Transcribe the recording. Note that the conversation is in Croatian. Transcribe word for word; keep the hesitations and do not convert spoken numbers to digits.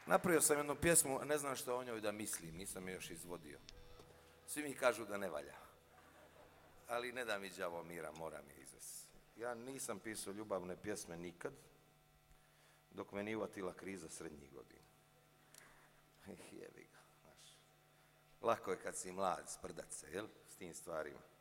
Napravio sam jednu pjesmu, ne znam što o njoj da mislim, nisam je još izvodio. Svi mi kažu da ne valja. Ali ne da mi đavo mira, moram je izvesti. Ja nisam pisao ljubavne pjesme nikad, dok me nije uvatila kriza srednjih godina. Jebi ga, znaš. Lako je kad si mlad, sprdat se, jel, s tim stvarima.